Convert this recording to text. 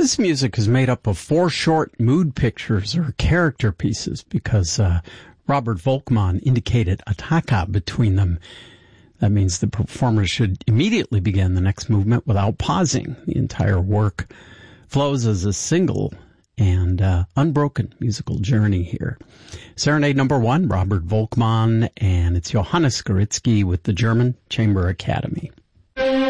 This music is made up of 4 short mood pictures or character pieces because Robert Volkmann indicated attacca between them. That means the performer should immediately begin the next movement without pausing. The entire work flows as a single and unbroken musical journey here. Serenade number 1, Robert Volkmann, and it's Johannes Skoritsky with the German Chamber Academy.